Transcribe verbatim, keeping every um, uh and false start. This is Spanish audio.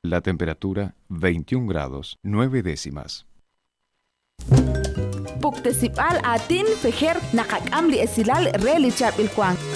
La temperatura veintiún grados nueve décimas. Puktesipal atin fejer nakakam li esilal relichap ilkwang.